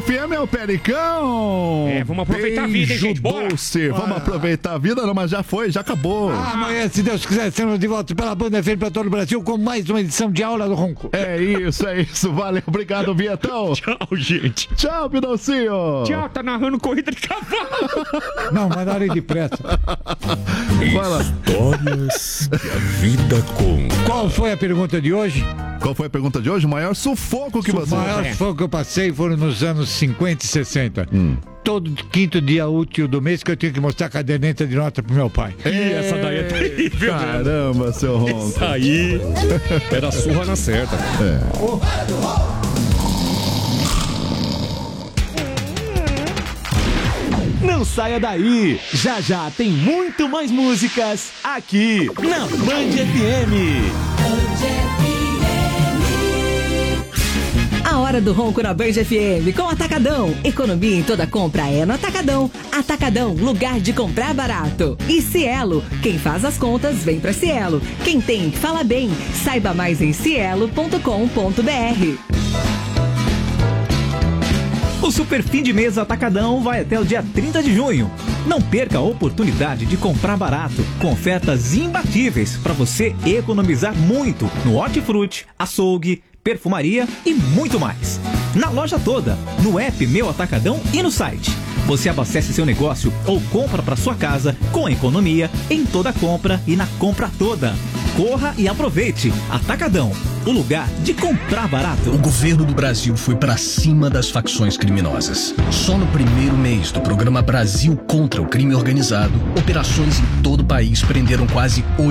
FM é o Pericão. Vamos aproveitar a vida, hein, gente? Bora. Doce. Vamos aproveitar a vida, não, mas já foi, já acabou. Amanhã, se Deus quiser, estamos de volta pela Banda FM para todo o Brasil com mais uma edição de Aula do Ronco. É isso. Valeu, obrigado, Vietão. Tchau, gente. Tchau, Pidoncinho. Tchau, tá narrando corrida de cavalo. Não, mandaram de pressa. Vai lá. Histórias que a vida conta. Qual foi a pergunta de hoje? Qual foi a pergunta de hoje? O maior sufoco que você... O maior sufoco que eu passei foram nos anos 50 e 60. Todo quinto dia útil do mês que eu tinha que mostrar a caderneta de nota pro meu pai. Essa daí é terrível. Caramba, seu Ronco. Isso aí era surra na certa. Não saia daí! Já tem muito mais músicas aqui na Band FM. A hora do ronco na Band FM com Atacadão. Economia em toda compra é no Atacadão. Atacadão, lugar de comprar barato. E Cielo, quem faz as contas vem pra Cielo. Quem tem, fala bem. Saiba mais em cielo.com.br. O Super Fim de Mês Atacadão vai até o dia 30 de junho. Não perca a oportunidade de comprar barato, com ofertas imbatíveis para você economizar muito no hortifruti, açougue, perfumaria e muito mais. Na loja toda, no app Meu Atacadão e no site. Você abastece seu negócio ou compra para sua casa com economia em toda compra e na compra toda. Corra e aproveite. Atacadão, o lugar de comprar barato. O governo do Brasil foi pra cima das facções criminosas. Só no primeiro mês do programa Brasil contra o Crime Organizado, operações em todo o país prenderam quase